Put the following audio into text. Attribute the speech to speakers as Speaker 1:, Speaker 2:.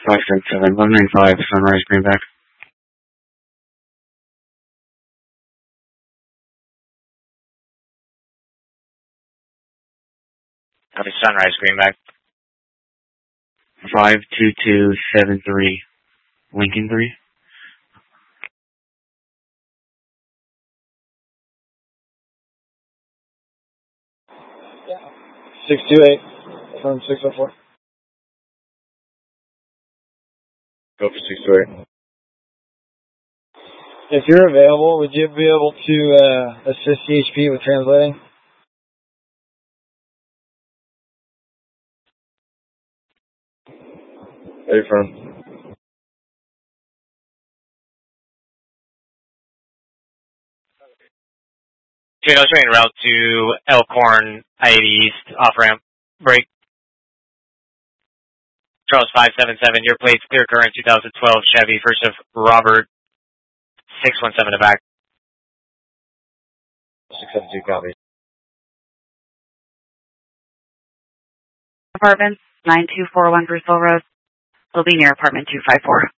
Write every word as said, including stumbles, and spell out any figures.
Speaker 1: five seven seven, one nine five, Sunrise Greenback.
Speaker 2: Copy, Sunrise Greenback.
Speaker 1: five two two seven three, Lincoln three.
Speaker 3: six two eight from six oh four.
Speaker 4: Go for six two eight.
Speaker 3: If you're available, would you be able to uh, assist C H P with translating?
Speaker 4: Hey, firm.
Speaker 2: Two nose train route to Elkhorn, I eighty East, off-ramp, break. Charles five seven seven, your plate's clear current two thousand twelve Chevy, first of Robert, six one seven to back.
Speaker 4: six seven two, copy.
Speaker 5: Apartment nine two four one Bristol Road. Will be near apartment two five four.